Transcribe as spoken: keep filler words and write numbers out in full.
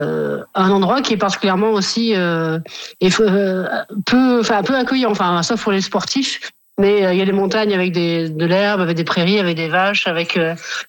euh, un endroit qui est particulièrement aussi euh, et, euh, peu, enfin peu accueillant, enfin sauf pour les sportifs. Mais il euh, y a des montagnes avec des, de l'herbe, avec des prairies, avec des vaches, avec euh,